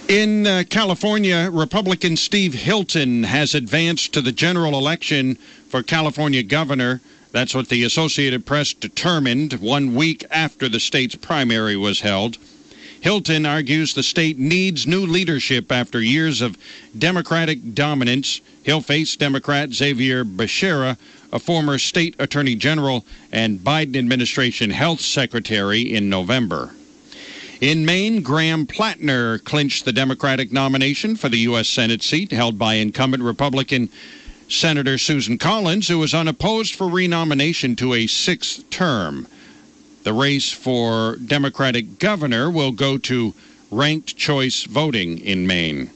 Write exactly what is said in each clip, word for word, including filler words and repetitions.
In uh, California, Republican Steve Hilton has advanced to the general election for California governor. That's what the Associated Press determined one week after the state's primary was held. Hilton argues the state needs new leadership after years of Democratic dominance. He'll face Democrat Xavier Becerra, a former state attorney general and Biden administration health secretary, in November. In Maine, Graham Plattner clinched the Democratic nomination for the U S Senate seat held by incumbent Republican Senator Susan Collins, who was unopposed for renomination to a sixth term. The race for Democratic governor will go to ranked choice voting in Maine.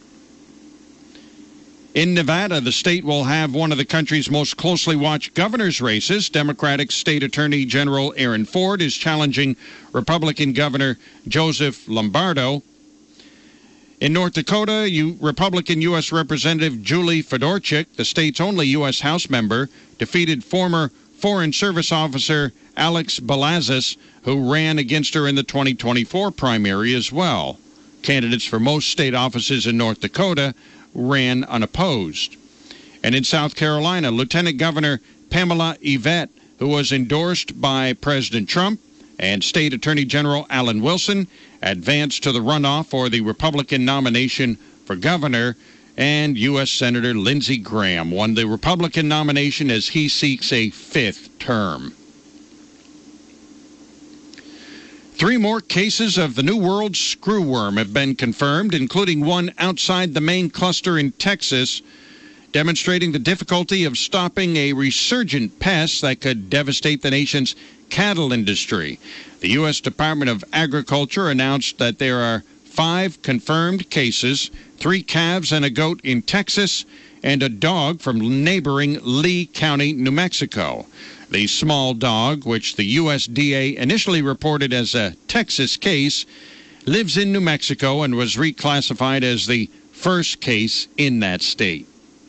In Nevada, the state will have one of the country's most closely watched governor's races. Democratic State Attorney General Aaron Ford is challenging Republican Governor Joseph Lombardo. In North Dakota, you, Republican U S Representative Julie Fedorchik, the state's only U S House member, defeated former Foreign Service Officer Alex Balazs, who ran against her in the twenty twenty-four primary as well. Candidates for most state offices in North Dakota ran unopposed. And in South Carolina, Lieutenant Governor Pamela Yvette, who was endorsed by President Trump, and State Attorney General Alan Wilson advanced to the runoff for the Republican nomination for governor, and U S Senator Lindsey Graham won the Republican nomination as he seeks a fifth term. Three more cases of the New World screwworm have been confirmed, including one outside the main cluster in Texas, demonstrating the difficulty of stopping a resurgent pest that could devastate the nation's cattle industry. The U S Department of Agriculture announced that there are five confirmed cases, three calves and a goat in Texas, and a dog from neighboring Lee County, New Mexico. The small dog, which the U S D A initially reported as a Texas case, lives in New Mexico and was reclassified as the first case in that state.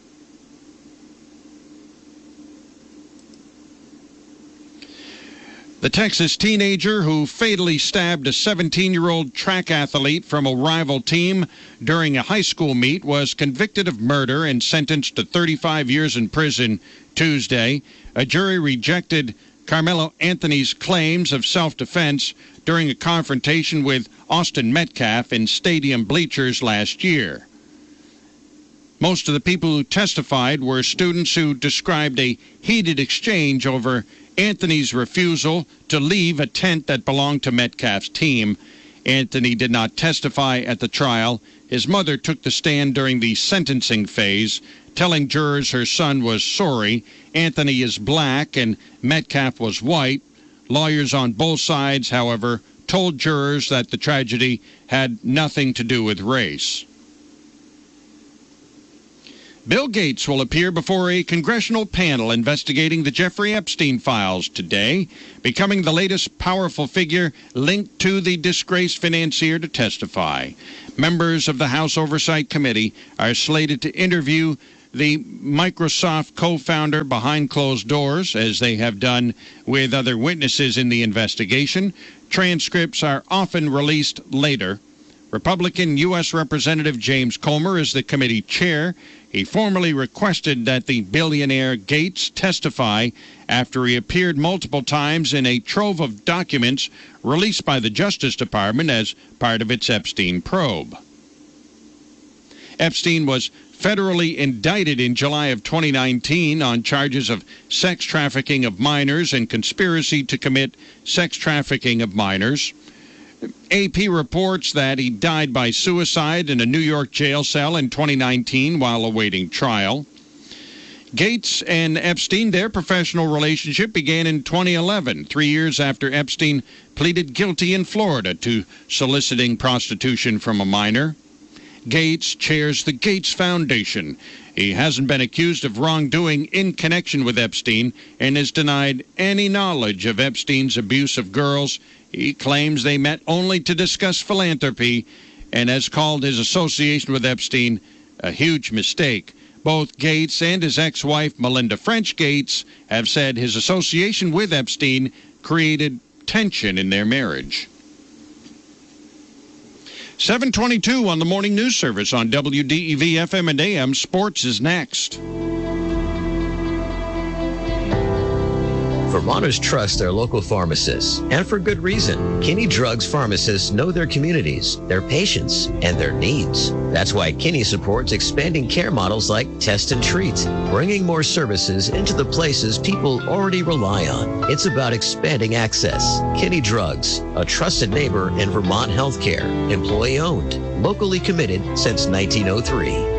The Texas teenager who fatally stabbed a seventeen-year-old track athlete from a rival team during a high school meet was convicted of murder and sentenced to thirty-five years in prison Tuesday. A jury rejected Carmelo Anthony's claims of self-defense during a confrontation with Austin Metcalf in stadium bleachers last year. Most of the people who testified were students who described a heated exchange over Anthony's refusal to leave a tent that belonged to Metcalf's team. Anthony did not testify at the trial. His mother took the stand during the sentencing phase, telling jurors her son was sorry. Anthony is black and Metcalf was white. Lawyers on both sides, however, told jurors that the tragedy had nothing to do with race. Bill Gates will appear before a congressional panel investigating the Jeffrey Epstein files today, becoming the latest powerful figure linked to the disgraced financier to testify. Members of the House Oversight Committee are slated to interview the Microsoft co-founder behind closed doors, as they have done with other witnesses in the investigation. Transcripts are often released later. Republican U S Representative James Comer is the committee chair. He formally requested that the billionaire Gates testify after he appeared multiple times in a trove of documents released by the Justice Department as part of its Epstein probe. Epstein was federally indicted in July of twenty nineteen on charges of sex trafficking of minors and conspiracy to commit sex trafficking of minors. A P reports that he died by suicide in a New York jail cell in twenty nineteen while awaiting trial. Gates and Epstein, their professional relationship began in twenty eleven, three years after Epstein pleaded guilty in Florida to soliciting prostitution from a minor. Gates chairs the Gates Foundation. He hasn't been accused of wrongdoing in connection with Epstein and has denied any knowledge of Epstein's abuse of girls. He claims they met only to discuss philanthropy and has called his association with Epstein a huge mistake. Both Gates and his ex-wife, Melinda French Gates, have said his association with Epstein created tension in their marriage. seven twenty-two on the morning news service on W D E V F M and A M. Sports is next. Vermonters trust their local pharmacists, and for good reason. Kinney Drugs pharmacists know their communities, their patients, and their needs. That's why Kinney supports expanding care models like Test and Treat, bringing more services into the places people already rely on. It's about expanding access. Kinney Drugs, a trusted neighbor in Vermont healthcare, employee-owned, locally committed since nineteen oh three.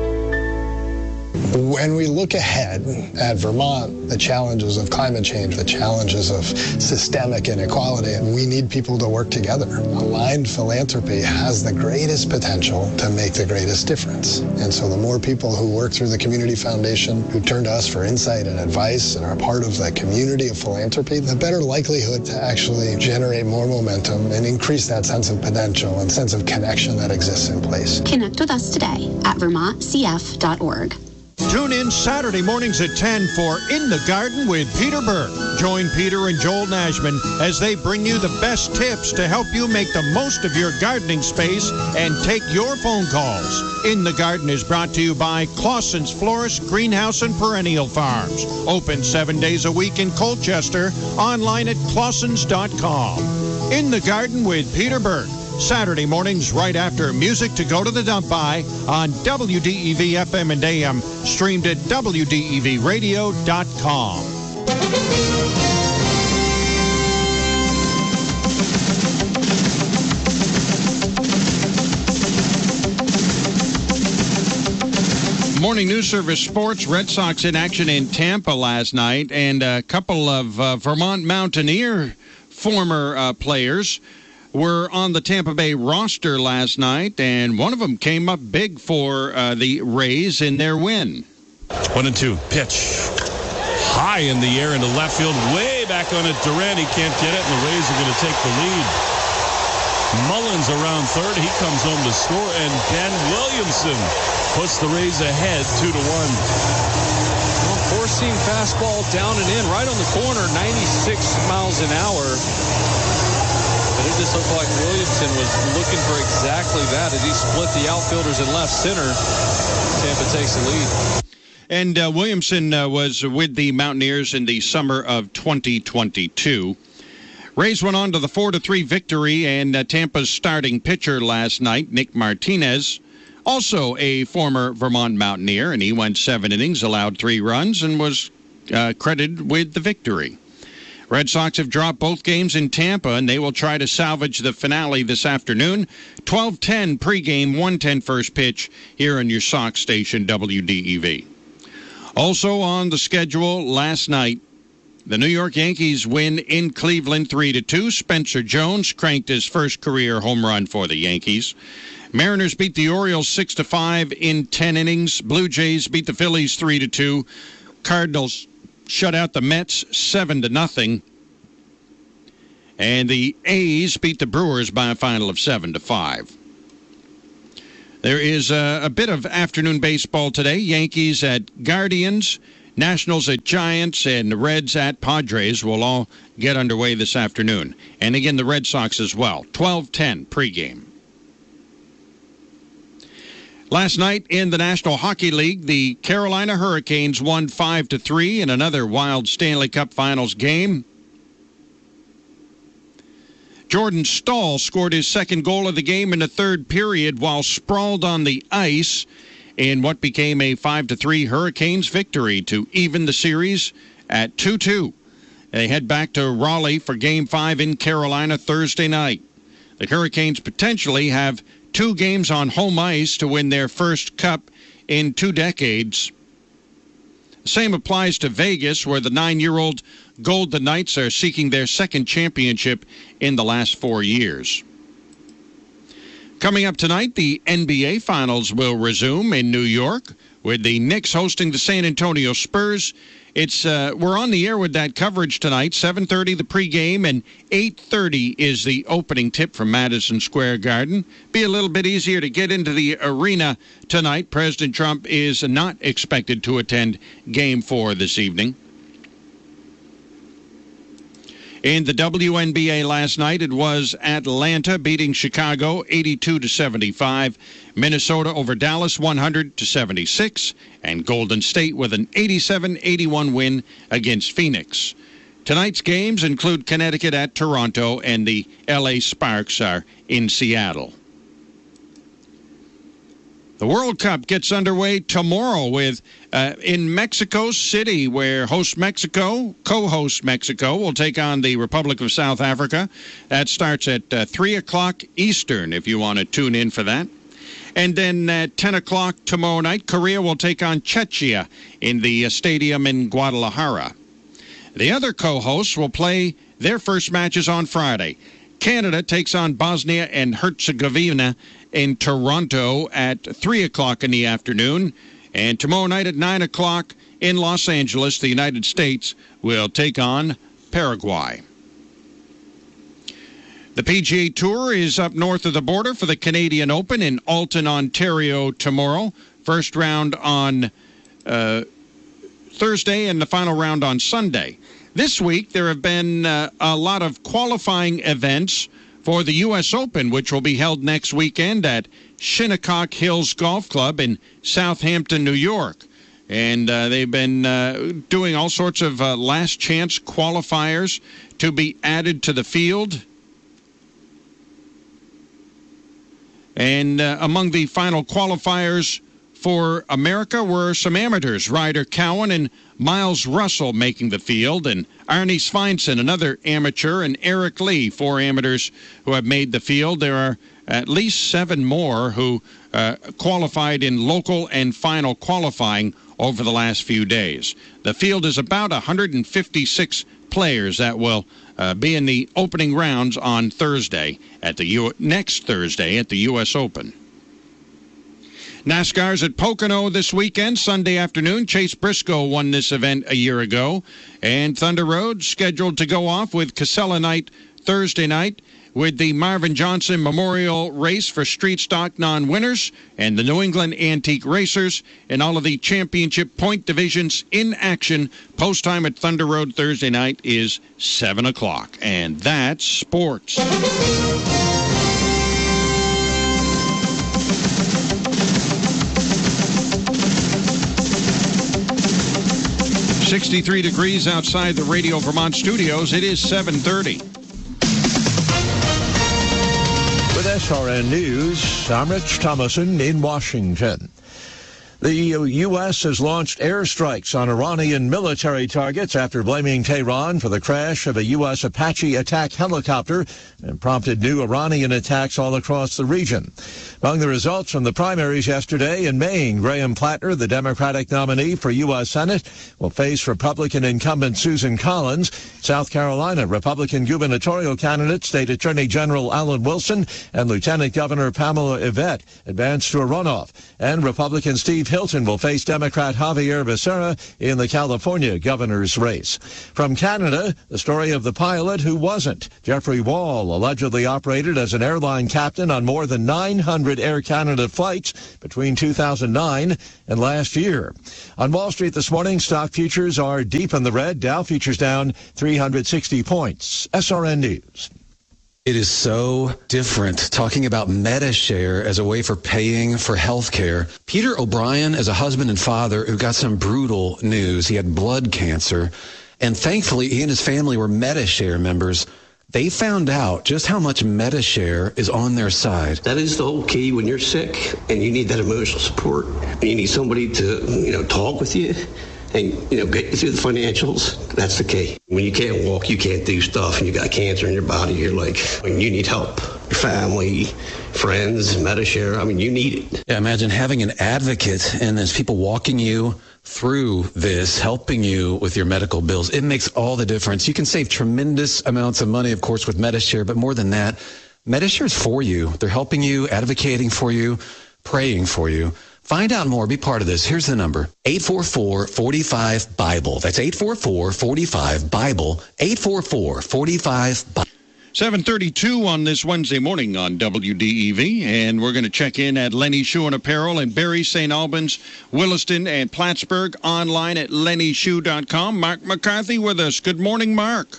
When we look ahead at Vermont, the challenges of climate change, the challenges of systemic inequality, we need people to work together. Aligned philanthropy has the greatest potential to make the greatest difference. And so the more people who work through the Community Foundation, who turn to us for insight and advice and are part of the community of philanthropy, the better likelihood to actually generate more momentum and increase that sense of potential and sense of connection that exists in place. Connect with us today at vermont c f dot org. Tune in Saturday mornings at ten for In the Garden with Peter Burke. Join Peter and Joel Nashman as they bring you the best tips to help you make the most of your gardening space and take your phone calls. In the Garden is brought to you by Clausen's Florist, Greenhouse, and Perennial Farms. Open seven days a week in Colchester. Online at clausens dot com. In the Garden with Peter Burke. Saturday mornings right after Music to Go to the Dump By on W D E V F M and A M, streamed at W D E V radio dot com. Morning News Service Sports. Red Sox in action in Tampa last night, and a couple of uh, Vermont Mountaineer former uh, players were on the Tampa Bay roster last night, and one of them came up big for uh, the Rays in their win. One and two. Pitch. High in the air into left field. Way back on it. Durant, he can't get it, and the Rays are going to take the lead. Mullins around third. He comes home to score, and Ben Williamson puts the Rays ahead two to one. Well, four-seam fastball down and in, right on the corner, ninety-six miles an hour. But it just looked like Williamson was looking for exactly that as he split the outfielders in left center. Tampa takes the lead. And uh, Williamson uh, was with the Mountaineers in the summer of twenty twenty-two. Rays went on to the four to three victory, and uh, Tampa's starting pitcher last night, Nick Martinez, also a former Vermont Mountaineer, and he went seven innings, allowed three runs, and was uh, credited with the victory. Red Sox have dropped both games in Tampa, and they will try to salvage the finale this afternoon. twelve ten pregame, one ten first pitch here on your Sox station, W D E V. Also on the schedule last night, the New York Yankees win in Cleveland three to two. Spencer Jones cranked his first career home run for the Yankees. Mariners beat the Orioles six to five in ten innings. Blue Jays beat the Phillies three to two. Cardinals shut out the Mets seven to nothing. And the A's beat the Brewers by a final of seven to five. There is a, a bit of afternoon baseball today. Yankees at Guardians, Nationals at Giants, and the Reds at Padres will all get underway this afternoon. And again, the Red Sox as well. twelve ten pregame. Last night in the National Hockey League, the Carolina Hurricanes won five to three in another wild Stanley Cup Finals game. Jordan Staal scored his second goal of the game in the third period while sprawled on the ice in what became a five to three Hurricanes victory to even the series at two two. They head back to Raleigh for Game five in Carolina Thursday night. The Hurricanes potentially have two games on home ice to win their first cup in two decades. The same applies to Vegas, where the nine-year-old Golden Knights are seeking their second championship in the last four years. Coming up tonight, the N B A Finals will resume in New York with the Knicks hosting the San Antonio Spurs. It's uh, we're on the air with that coverage tonight. seven thirty the pregame, and eight thirty is the opening tip from Madison Square Garden. Be a little bit easier to get into the arena tonight. President Trump is not expected to attend Game four this evening. In the W N B A last night, it was Atlanta beating Chicago eighty-two to seventy-five, Minnesota over Dallas one hundred to seventy-six, and Golden State with an eighty-seven eighty-one win against Phoenix. Tonight's games include Connecticut at Toronto, and the L A Sparks are in Seattle. The World Cup gets underway tomorrow with uh, in Mexico City, where host Mexico, co-host Mexico, will take on the Republic of South Africa. That starts at uh, three o'clock Eastern, if you want to tune in for that. And then at ten o'clock tomorrow night, Korea will take on Czechia in the uh, stadium in Guadalajara. The other co-hosts will play their first matches on Friday. Canada takes on Bosnia and Herzegovina in Toronto at three o'clock in the afternoon. And tomorrow night at nine o'clock in Los Angeles, the United States will take on Paraguay. The P G A Tour is up north of the border for the Canadian Open in Alton, Ontario tomorrow. First round on uh, Thursday and the final round on Sunday. This week, there have been uh, a lot of qualifying events for the U S Open, which will be held next weekend at Shinnecock Hills Golf Club in Southampton, New York. And uh, they've been uh, doing all sorts of uh, last-chance qualifiers to be added to the field. And uh, among the final qualifiers for America were some amateurs, Ryder Cowan and Miles Russell making the field, and Arnie Svensson, another amateur, and Eric Lee, four amateurs who have made the field. There are at least seven more who uh, qualified in local and final qualifying over the last few days. The field is about one hundred fifty-six players that will uh, be in the opening rounds on Thursday at the U- next Thursday at the U S Open. NASCAR's at Pocono this weekend, Sunday afternoon. Chase Briscoe won this event a year ago. And Thunder Road scheduled to go off with Casella night Thursday night with the Marvin Johnson Memorial Race for Street Stock non-winners and the New England Antique Racers and all of the championship point divisions in action. Post time at Thunder Road Thursday night is seven o'clock. And that's sports. sixty-three degrees outside the Radio Vermont studios. It is seven thirty. With S R N News, I'm Rich Thomason in Washington. The U S has launched airstrikes on Iranian military targets after blaming Tehran for the crash of a U S Apache attack helicopter and prompted new Iranian attacks all across the region. Among the results from the primaries yesterday in Maine, Graham Plattner, the Democratic nominee for U S Senate, will face Republican incumbent Susan Collins. South Carolina, Republican gubernatorial candidate State Attorney General Alan Wilson and Lieutenant Governor Pamela Yvette advance to a runoff. And Republican Steve Hilton will face Democrat Javier Becerra in the California governor's race. From Canada, the story of the pilot who wasn't. Jeffrey Wall allegedly operated as an airline captain on more than nine hundred Air Canada flights between two thousand nine and last year. On Wall Street this morning, stock futures are deep in the red. Dow futures down three hundred sixty points. S R N News. It is so different talking about MediShare as a way for paying for health care. Peter O'Brien is a husband and father who got some brutal news. He had blood cancer, and thankfully he and his family were MediShare members. They found out just how much MediShare is on their side. That is the whole key when you're sick and you need that emotional support. And you need somebody to, you know, talk with you and, you know, get you through the financials. That's the key. When you can't walk, you can't do stuff, and you got cancer in your body, you're like, when you need help. Your family, friends, MediShare, I mean, you need it. Yeah, imagine having an advocate and there's people walking you through this, helping you with your medical bills. It makes all the difference. You can save tremendous amounts of money, of course, with MediShare, but more than that, MediShare is for you. They're helping you, advocating for you, praying for you. Find out more. Be part of this. Here's the number. eight four four, four five, BIBLE. That's eight four four, four five, BIBLE. eight four four, four five, BIBLE. seven thirty-two on this Wednesday morning on W D E V, and we're going to check in at Lenny Shoe and Apparel in Barrie, Saint Albans, Williston, and Plattsburgh, online at lenny shoe dot com. Mark McCarthy with us. Good morning, Mark.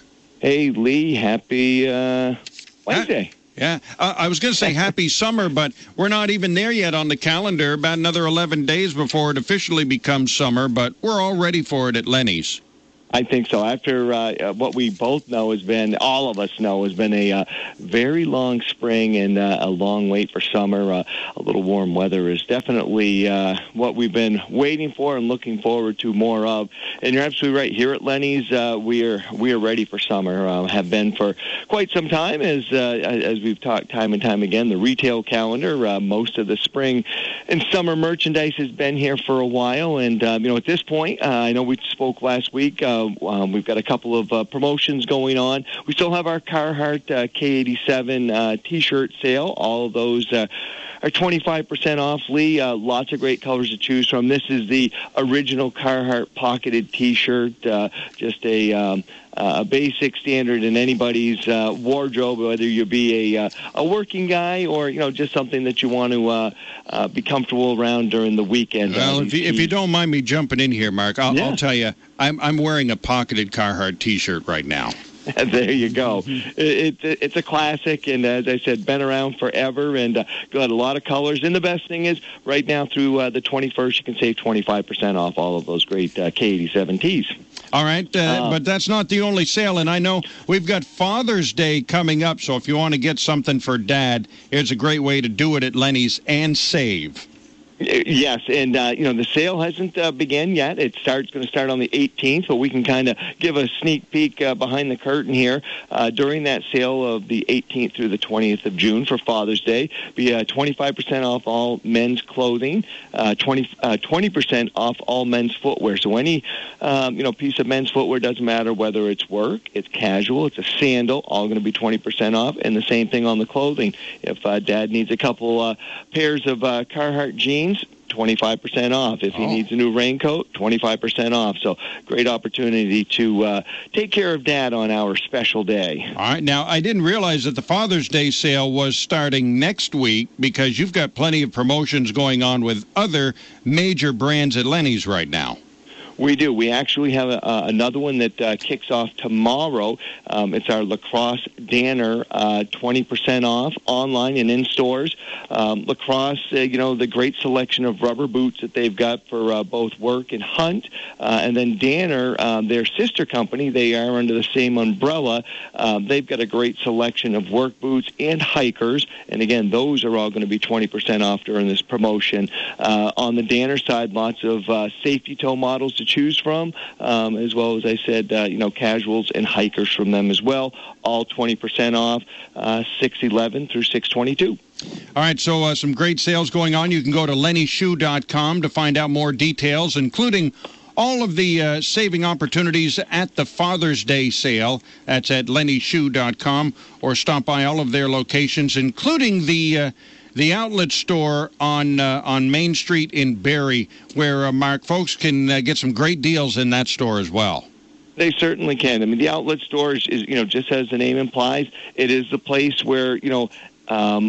Hey, Lee, happy uh, Wednesday. Yeah, uh, I was going to say happy summer, but we're not even there yet on the calendar. About another eleven days before it officially becomes summer, but we're all ready for it at Lenny's. I think so. After uh, what we both know has been, all of us know, has been a uh, very long spring and uh, a long wait for summer. Uh, a little warm weather is definitely uh, what we've been waiting for and looking forward to more of. And you're absolutely right. Here at Lenny's, uh, we are we are ready for summer. Uh, have been for quite some time, as uh, as we've talked time and time again. The retail calendar, uh, most of the spring and summer merchandise has been here for a while. And um, you know, at this point, uh, I know we spoke last week. Uh, Um, we've got a couple of uh, promotions going on. We still have our Carhartt uh, K eighty-seven uh, T-shirt sale. All of those uh, are twenty-five percent off, Lee. Uh, lots of great colors to choose from. This is the original Carhartt pocketed T-shirt, uh, just a... Um, Uh, a basic standard in anybody's uh, wardrobe, whether you be a uh, a working guy or you know just something that you want to uh, uh, be comfortable around during the weekend. Well, if you, if you don't mind me jumping in here, Mark, I'll, Yeah. I'll tell you, I'm I'm wearing a pocketed Carhartt T-shirt right now. There you go. It, it, it's a classic, and as I said, been around forever, and uh, got a lot of colors. And the best thing is, right now through uh, the twenty-first, you can save twenty-five percent off all of those great uh, K eighty-seven tees. All right, uh, Uh, but that's not the only sale, and I know we've got Father's Day coming up, so if you want to get something for Dad, here's a great way to do it at Lenny's and save. Yes, and uh, you know the sale hasn't uh, begun yet. It starts going to start on the eighteenth, but we can kind of give a sneak peek uh, behind the curtain here. Uh, during that sale of the eighteenth through the twentieth of June for Father's Day, be uh, twenty-five percent off all men's clothing, uh, twenty uh, twenty percent off all men's footwear. So any um, you know piece of men's footwear, doesn't matter whether it's work, it's casual, it's a sandal, all going to be twenty percent off. And the same thing on the clothing. If uh, Dad needs a couple uh, pairs of uh, Carhartt jeans, twenty-five percent off. If he Oh. needs a new raincoat, twenty-five percent off. So great opportunity to uh, take care of Dad on our special day. All right, now, I didn't realize that the Father's Day sale was starting next week because you've got plenty of promotions going on with other major brands at Lenny's right now. We do. We actually have a, uh, another one that uh, kicks off tomorrow. Um, it's our Lacrosse Danner, uh, twenty percent off online and in stores. Um, Lacrosse, uh, you know, the great selection of rubber boots that they've got for uh, both work and hunt. Uh, and then Danner, um, their sister company, they are under the same umbrella. Um, they've got a great selection of work boots and hikers. And again, those are all going to be twenty percent off during this promotion. Uh, on the Danner side, lots of uh, safety toe models to choose from, um, as well as I said, uh, you know, casuals and hikers from them as well. All twenty percent off, uh, six eleven through six twenty-two. All right, so uh, some great sales going on. You can go to lenny shoe dot com to find out more details, including all of the uh, saving opportunities at the Father's Day sale. That's at lenny shoe dot com, or stop by all of their locations, including the uh, the outlet store on uh, on Main Street in Barrie, where, uh, Mark, folks can uh, get some great deals in that store as well. They certainly can. I mean, the outlet store is, is, you know, just as the name implies, it is the place where, you know, um,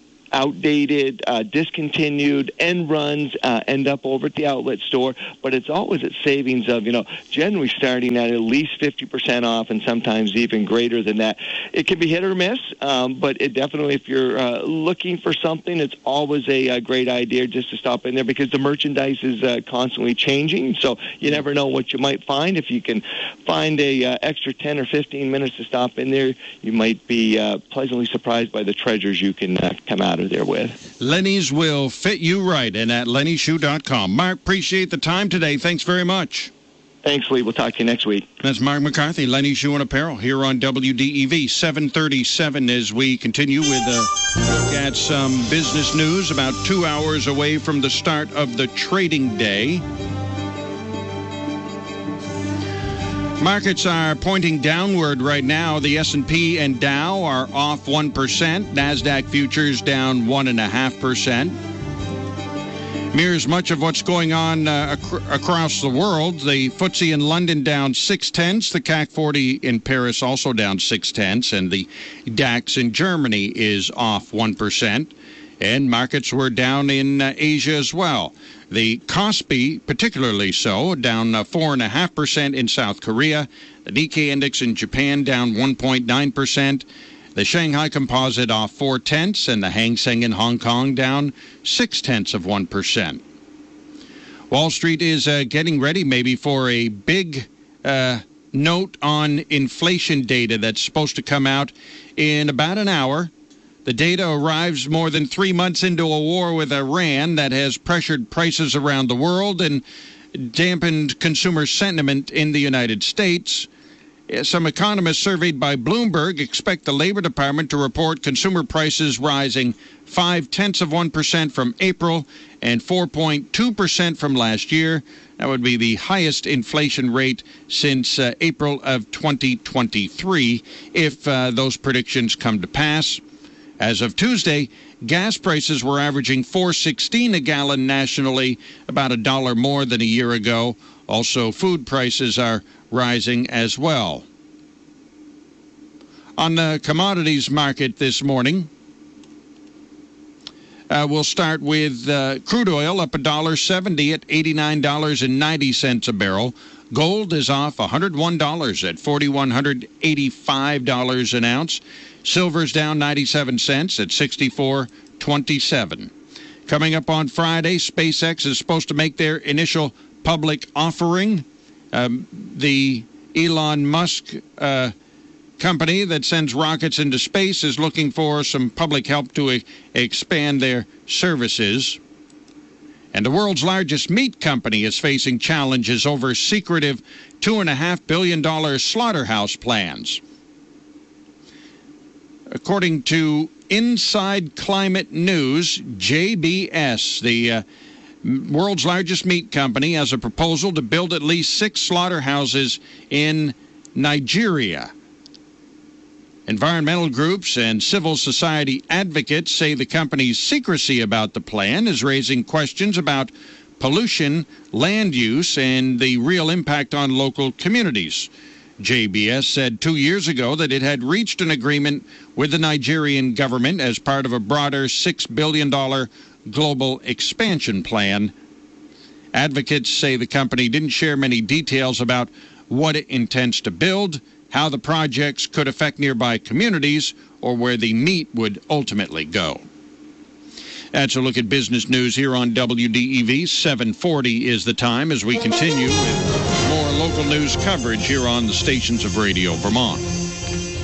outdated, uh, discontinued end runs uh, end up over at the outlet store, but it's always at savings of, you know, generally starting at at least fifty percent off and sometimes even greater than that. It can be hit or miss, um, but it definitely, if you're uh, looking for something, it's always a, a great idea just to stop in there because the merchandise is uh, constantly changing, so you never know what you might find. If you can find a uh, extra ten or fifteen minutes to stop in there, you might be uh, pleasantly surprised by the treasures you can uh, come out of there with. Lenny's will fit you right, and at lenny shoe dot com. Mark, appreciate the time today. Thanks very much. Thanks, Lee. We'll talk to you next week. That's Mark McCarthy, Lenny Shoe and Apparel, here on W D E V seven thirty-seven as we continue with a look at some business news about two hours away from the start of the trading day. Markets are pointing downward right now. The S and P and Dow are off one percent. NASDAQ futures down one point five percent. Mirrors much of what's going on uh, ac- across the world. The F T S E in London down six tenths. The C A C forty in Paris also down six tenths. And the DAX in Germany is off one percent. And markets were down in uh, Asia as well. The Kospi, particularly so, down uh, four point five percent in South Korea. The Nikkei index in Japan down one point nine percent. The Shanghai Composite off four tenths, and the Hang Seng in Hong Kong down six tenths of one percent. Wall Street is uh, getting ready maybe for a big uh, note on inflation data that's supposed to come out in about an hour. The data arrives more than three months into a war with Iran that has pressured prices around the world and dampened consumer sentiment in the United States. Some economists surveyed by Bloomberg expect the Labor Department to report consumer prices rising five tenths of one percent from April and four point two percent from last year. That would be the highest inflation rate since uh, April of twenty twenty-three if uh, those predictions come to pass. As of Tuesday, gas prices were averaging four dollars and sixteen cents a gallon nationally, about a dollar more than a year ago. Also, food prices are rising as well. On the commodities market this morning, uh, we'll start with uh, crude oil up one dollar and seventy cents at eighty-nine dollars and ninety cents a barrel. Gold is off one hundred one dollars at four thousand one hundred eighty-five dollars an ounce. Silver's down ninety-seven cents at sixty-four twenty-seven. Coming up on Friday, SpaceX is supposed to make their initial public offering. Um, the Elon Musk uh, company that sends rockets into space is looking for some public help to e- expand their services. And the world's largest meat company is facing challenges over secretive two point five billion dollars slaughterhouse plans. According to Inside Climate News, J B S, the uh, world's largest meat company, has a proposal to build at least six slaughterhouses in Nigeria. Environmental groups and civil society advocates say the company's secrecy about the plan is raising questions about pollution, land use, and the real impact on local communities. J B S said two years ago that it had reached an agreement with the Nigerian government as part of a broader six billion dollars global expansion plan. Advocates say the company didn't share many details about what it intends to build, how the projects could affect nearby communities, or where the meat would ultimately go. That's a look at business news here on W D E V. seven forty is the time as we continue with more local news coverage here on the stations of Radio Vermont.